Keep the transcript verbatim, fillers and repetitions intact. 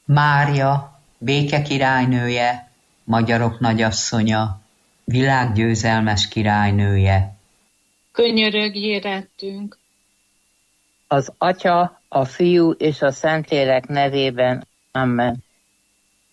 Mária, béke királynője, magyarok nagyasszonya, világgyőzelmes királynője. Könyörögj érettünk. Az Atya, a Fiú és a Szentlélek nevében. Amen.